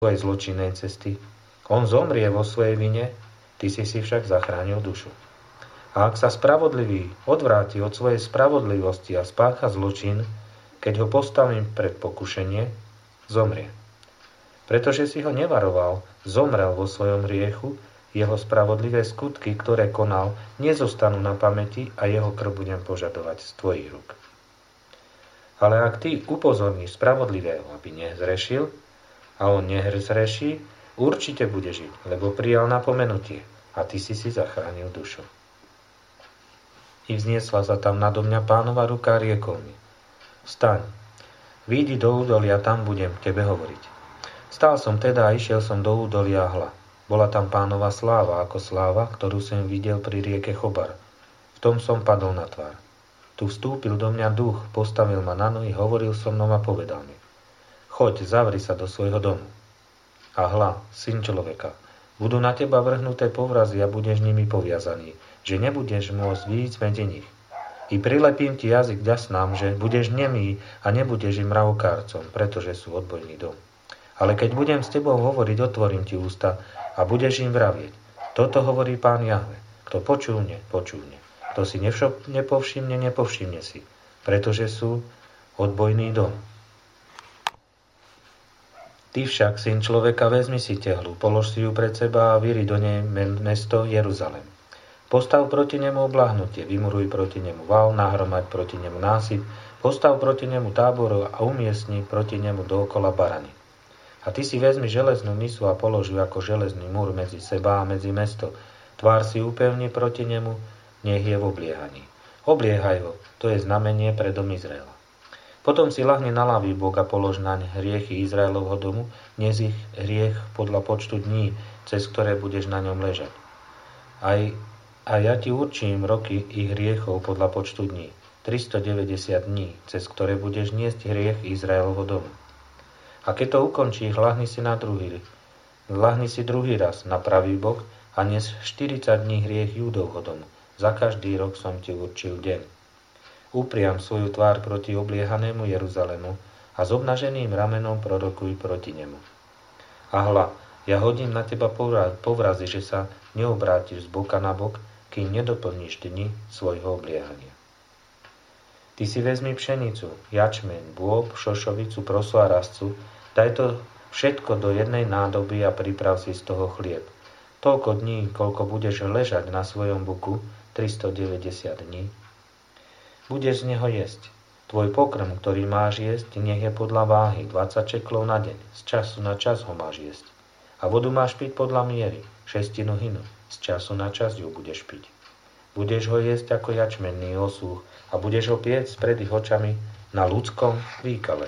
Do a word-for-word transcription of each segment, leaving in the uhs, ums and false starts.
svojej zločinnej cesty. On zomrie vo svojej vine, ty si si však zachránil dušu. A ak sa spravodlivý odvráti od svojej spravodlivosti a spácha zločin, keď ho postavím pred pokušenie, zomrie. Pretože si ho nevaroval, zomrel vo svojom hriechu, jeho spravodlivé skutky, ktoré konal, nezostanú na pamäti a jeho krv budem požadovať z tvojich rúk. Ale ak ty upozorníš spravodlivého, aby nezrešil, a on nezreší, určite bude žiť, lebo prijal napomenutie a ty si si zachránil dušu. I vzniesla sa tam nado mňa Pánova ruka a riekol mi: Vstaň, výjdi do údolia, tam budem k tebe hovoriť. Stál som teda a išiel som do údolia a hľa. Bola tam Pánova sláva, ako sláva, ktorú som videl pri rieke Chobar. V tom som padol na tvár. Tu vstúpil do mňa duch, postavil ma na nohy, hovoril so mnou a povedal mi: Choď, zavri sa do svojho domu. A hľa, syn človeka, budú na teba vrhnuté povrazy a budeš nimi poviazaný, že nebudeš môcť výjsť medzi nich. I prilepím ti jazyk ďasnám, že budeš nemý a nebudeš im mravokárcom, pretože sú odbojný dom. Ale keď budem s tebou hovoriť, otvorím ti ústa a budeš im vravieť. Toto hovorí Pán Jahve. Kto počúvne, počúvne. Kto si nevšo- nepovšimne, nepovšimne si, pretože sú odbojný dom. Ty však, syn človeka, vezmi si tehlu, polož si ju pred seba a vyri do nej mesto Jeruzalem. Postav proti nemu obľahnutie, vymuruj proti nemu val, nahromaď proti nemu násyp, postav proti nemu tábor a umiestni proti nemu dookola barany. A ty si vezmi železnú misu a polož ju ako železný múr medzi seba a medzi mesto. Tvár si upevni proti nemu, nech je v obliehaní. Obliehaj ho, to je znamenie pre dom Izraela. Potom si lahni na ľavý bok a polož naň hriechy Izraelovho domu, dnes ich hriech podľa počtu dní, cez ktoré budeš na ňom ležať. Aj, a ja ti určím roky ich hriechov podľa počtu dní, tristodeväťdesiat dní, cez ktoré budeš niesť hriech Izraelovho domu. A keď to ukončíš, lahni si na druhý, lahni si druhý raz na pravý bok a nes štyridsať dní hriech Júdovho domu. Za každý rok som ti určil deň. Upriam svoju tvár proti obliehanému Jeruzalému a s obnaženým ramenom prorokuj proti nemu. A hľa, ja hodím na teba povrazy, že sa neobrátiš z boka na bok, kým nedoplníš dni svojho obliehania. Ty si vezmi pšenicu, jačmeň, bôb, šošovicu, prosu a rastcu, daj to všetko do jednej nádoby a priprav si z toho chlieb. Toľko dní, koľko budeš ležať na svojom boku, tristodeväťdesiat dní, budeš z neho jesť. Tvoj pokrm, ktorý máš jesť, nech je podľa váhy, dvadsať šeklov na deň. Z času na čas ho máš jesť. A vodu máš piť podľa miery, šestinu hinu. Z času na čas ju budeš piť. Budeš ho jesť ako jačmenný osúch a budeš ho piecť pred ich očami na ľudskom výkale.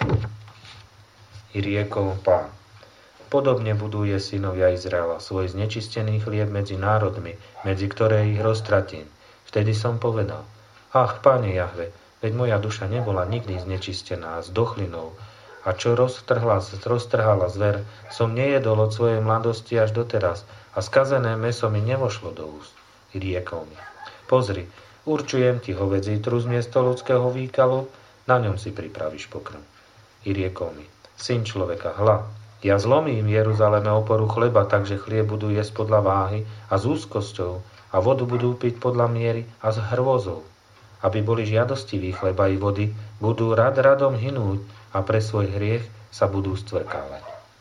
I riekol Pán: Podobne budú jesť synovia Izraela svoj znečistený chlieb medzi národmi, medzi ktoré ich roztratím. Vtedy som povedal: Ach, Pane Jahve, veď moja duša nebola nikdy znečistená s dochlinou, a čo roztrhla, roztrhala zver, som nejedol od svojej mladosti až doteraz, a skazené mäso mi nevošlo do úst. I riekol mi: Pozri, určujem ti hovädzí trus miesto ľudského výkalu, na ňom si pripravíš pokrm. I riekol mi: Syn človeka, hľa, ja zlomím Jeruzaleme oporu chleba, takže chlieb budú jesť podľa váhy a s úzkosťou, a vodu budú piť podľa miery a s hrôzou. Aby boli žiadostiví chleba i vody, budú rad radom hynúť a pre svoj hriech sa budú stvrkávať.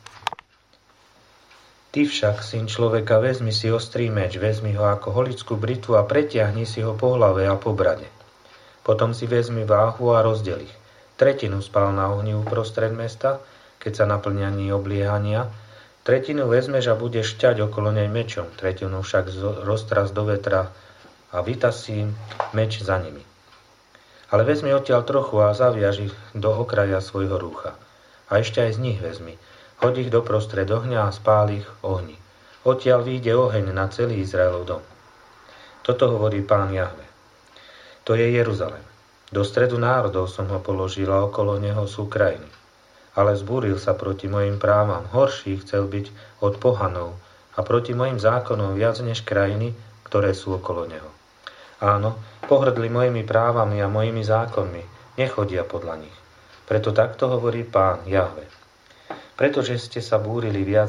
Ty však, syn človeka, vezmi si ostrý meč, vezmi ho ako holickú britvu a pretiahni si ho po hlave a po brade. Potom si vezmi váhu a rozdel ich. Tretinu spál na ohni uprostred mesta, keď sa naplňaní obliehania, tretinu vezmeš a budeš šťať okolo nej mečom, tretinu však roztras do vetra a vytasím meč za nimi. Ale vezmi odtiaľ trochu a zaviaž ich do okraja svojho rúcha. A ešte aj z nich vezmi. Hoď ich do prostred ohňa a spál ich ohni. Odtiaľ vyjde oheň na celý Izraelov dom. Toto hovorí Pán Jahve. To je Jeruzalém. Do stredu národov som ho položil a okolo neho sú krajiny. Ale zbúril sa proti mojim právam. Horší chcel byť od pohanov a proti mojim zákonom viac než krajiny, ktoré sú okolo neho. Áno, pohrdli mojimi právami a mojimi zákonmi, nechodia podľa nich. Preto takto hovorí Pán Jahve. Pretože ste sa búrili viac